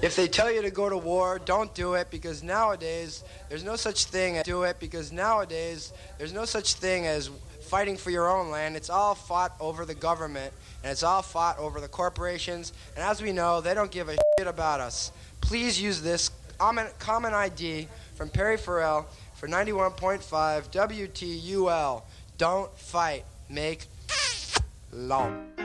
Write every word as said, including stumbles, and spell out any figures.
If they tell you to go to war, don't do it, because nowadays there's no such thing as do it because nowadays there's no such thing as fighting for your own land. It's all fought over the government, and it's all fought over the corporations, and as we know, they don't give a shit about us. Please use this common I D from Perry Farrell for ninety-one point five W T U L. Don't fight. Make law.